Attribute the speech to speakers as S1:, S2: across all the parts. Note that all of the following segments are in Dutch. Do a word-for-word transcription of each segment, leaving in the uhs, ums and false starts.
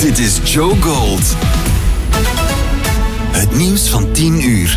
S1: Dit is Joe Gold. Het nieuws van tien uur.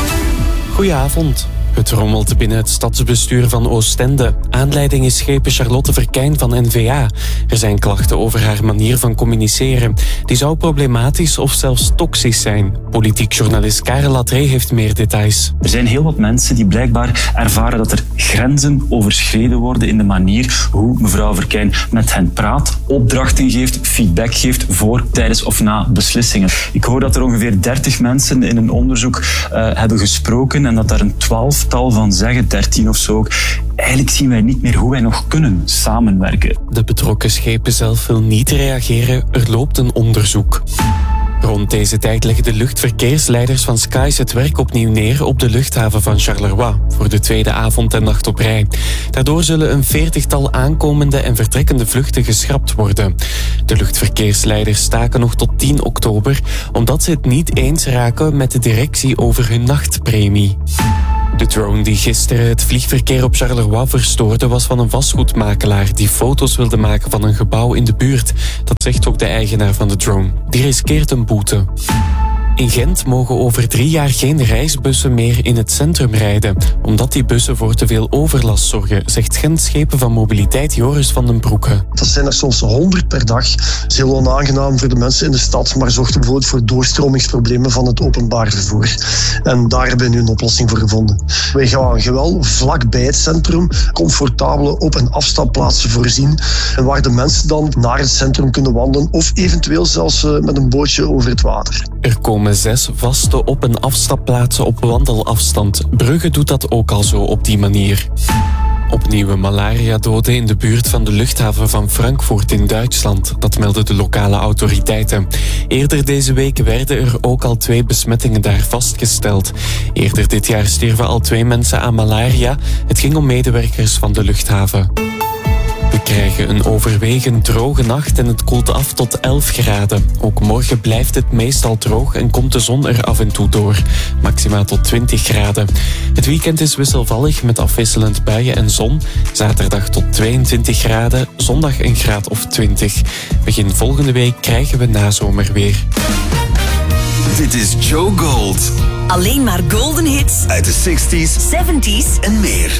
S2: Goedenavond. Het rommelt binnen het stadsbestuur van Oostende. Aanleiding is schepen Charlotte Verkijn van N V A. Er zijn klachten over haar manier van communiceren. Die zou problematisch of zelfs toxisch zijn. Politiek journalist Karel Latree heeft meer details.
S3: Er zijn heel wat mensen die blijkbaar ervaren dat er grenzen overschreden worden in de manier hoe mevrouw Verkijn met hen praat, opdrachten geeft, feedback geeft voor, tijdens of na beslissingen. Ik hoor dat er ongeveer dertig mensen in een onderzoek uh, hebben gesproken en dat daar een twaalftal van zeggen, dertien of zo. Eigenlijk zien wij niet meer hoe wij nog kunnen samenwerken.
S2: De betrokken schepen zelf wil niet reageren. Er loopt een onderzoek. Rond deze tijd leggen de luchtverkeersleiders van Skies het werk opnieuw neer op de luchthaven van Charleroi voor de tweede avond en nacht op rij. Daardoor zullen een veertigtal aankomende en vertrekkende vluchten geschrapt worden. De luchtverkeersleiders staken nog tot tien oktober omdat ze het niet eens raken met de directie over hun nachtpremie. De drone die gisteren het vliegverkeer op Charleroi verstoorde was van een vastgoedmakelaar die foto's wilde maken van een gebouw in de buurt. Dat zegt ook de eigenaar van de drone. Die riskeert een boete. In Gent mogen over drie jaar geen reisbussen meer in het centrum rijden, omdat die bussen voor te veel overlast zorgen, zegt Gent Schepen van Mobiliteit Joris van den Broeke.
S4: Dat zijn er soms honderd per dag. Dat is heel onaangenaam voor de mensen in de stad, maar zorgt er bijvoorbeeld voor doorstromingsproblemen van het openbaar vervoer. En daar hebben we nu een oplossing voor gevonden. Wij gaan gewel vlakbij het centrum comfortabele op- en afstapplaatsen voorzien, en waar de mensen dan naar het centrum kunnen wandelen of eventueel zelfs met een bootje over het water.
S2: Er komen zes vaste op- en afstapplaatsen op wandelafstand. Brugge doet dat ook al zo op die manier. Opnieuw malaria-doden in de buurt van de luchthaven van Frankfurt in Duitsland. Dat melden de lokale autoriteiten. Eerder deze week werden er ook al twee besmettingen daar vastgesteld. Eerder dit jaar stierven al twee mensen aan malaria. Het ging om medewerkers van de luchthaven. We krijgen een overwegend droge nacht en het koelt af tot elf graden. Ook morgen blijft het meestal droog en komt de zon er af en toe door. Maximaal tot twintig graden. Het weekend is wisselvallig met afwisselend buien en zon. Zaterdag tot tweeëntwintig graden, zondag een graad of twintig. Begin volgende week krijgen we nazomer weer.
S1: Dit is Joe Gold.
S5: Alleen maar golden hits
S1: Uit de zestig's
S5: zeventig's
S1: en meer.